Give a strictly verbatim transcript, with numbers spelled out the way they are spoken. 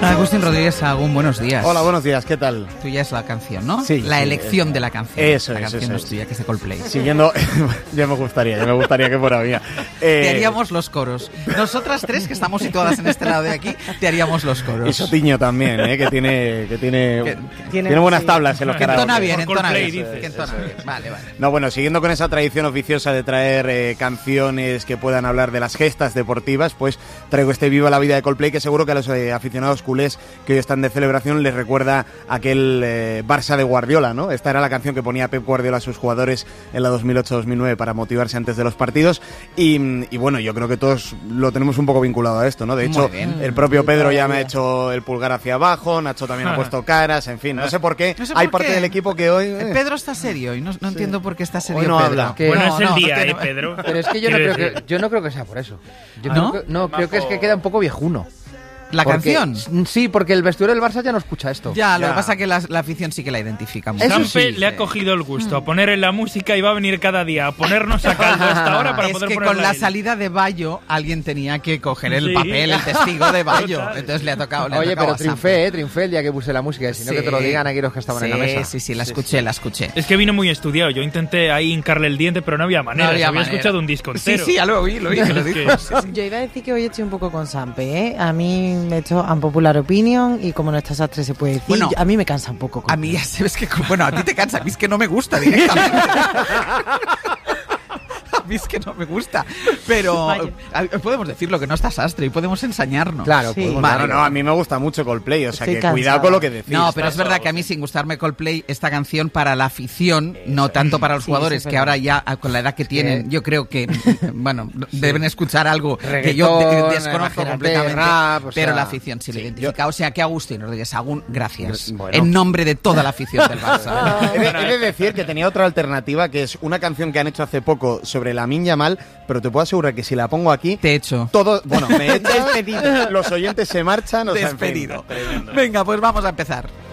Agustín Rodríguez Sahagún, buenos días. Hola, buenos días, ¿qué tal? Tuya es la canción, ¿no? Sí. La sí, elección eh, de la canción. Eso La es, canción eso no es es. tuya, que es de Coldplay. Siguiendo, ya me gustaría, ya me gustaría que fuera mía. Eh, Te haríamos los coros. Nosotras tres, que estamos situadas en este lado de aquí, te haríamos los coros. Y Sotiño también, ¿eh? que tiene que tiene, Que- tiene, tiene- buenas sí. tablas en los Que entona karaoke. bien, Por entona Coldplay, bien. dices. Que entona bien. Vale, vale. No, bueno, siguiendo con esa tradición oficiosa de traer eh, canciones que puedan hablar de las gestas deportivas, pues traigo este Viva la vida de Coldplay, que seguro que a los eh, aficionados culés que hoy están de celebración les recuerda aquel eh, Barça de Guardiola, ¿no? Esta era la canción que ponía Pep Guardiola a sus jugadores en la dos mil ocho dos mil nueve para motivarse antes de los partidos y, y bueno, yo creo que todos lo tenemos un poco vinculado a esto, ¿no? De Muy hecho, bien. el propio Viva Pedro la ya me ha vida. hecho el pulgar hacia abajo, Nacho también ha puesto caras, en fin, no sé por qué. No sé Hay por parte qué. del equipo que hoy... eh, Pedro está serio y no, no entiendo por qué está serio Hoy no Pedro. habla. Que- Bueno, No, es el no, día, que ¿eh, no. Pedro? Pero es que yo no, Quiero creo decir, que, yo no creo que sea por eso. Yo ¿No? creo que, no, creo que es que queda un poco viejuno. ¿La Porque- canción? Sí, porque el vestuario del Barça ya no escucha esto. Ya, lo Ya. que pasa es que la, la afición sí que la identifica mucho. Eso Sampe sí. le ha cogido el gusto a poner en la música y va a venir cada día a ponernos a caldo a esta hora para Es poder que ponerla con la a él. salida de Bayo alguien tenía que coger el Sí. papel, el testigo de Bayo. Total. Entonces le ha tocado. Le ha Oye, tocado pero a Sampe. triunfé, eh, triunfé el día que puse la música, si no que te lo Sí. digan aquí los que estaban sí, en la mesa. Sí, sí, la escuché, la escuché. Es que vino muy estudiado. Yo intenté ahí hincarle el diente, pero no había manera. No había había manera. escuchado un disco Sí, entero. sí, ya lo oí, lo oí, que lo Es que- dijo. Sí, sí. Yo iba a decir que hoy estoy un poco con Sampe, ¿eh? A mí me he hecho unpopular opinion y como no está sastre se puede decir, Bueno, a mí me cansa un poco. A mí ya sabes que, bueno, a ti te cansa, a mí es que no me gusta directamente. A mí es que no me gusta. Pero Vaya. a- podemos decirlo que no está sastre y podemos ensañarnos. Claro, Sí. podemos Vale. No, darlo. no, a mí me gusta mucho Coldplay, o sea Estoy que cansada. cuidado con lo que decís. No, pero es Está verdad eso, que a mí sí. sin gustarme Coldplay, esta canción para la afición, no tanto para los Sí, jugadores, eso es que verdad. ahora ya ah, con la edad que tienen, yo creo que, bueno, deben escuchar algo que Reggaetón, yo de- desconozco imagínate, completamente, rap, o pero sea, la afición sí lo identifica. O sea que Agustín Rodríguez Sahagún, gracias. Bueno. En nombre de toda la afición del Barça. He de, he de decir que tenía otra alternativa, que es una canción que han hecho hace poco sobre Lamine Yamal, pero te puedo asegurar que si la pongo aquí, Te he hecho. todo, bueno, me echan, los oyentes se marchan, o sea, en fin, Despedido. tremendo. Venga, pues vamos a empezar.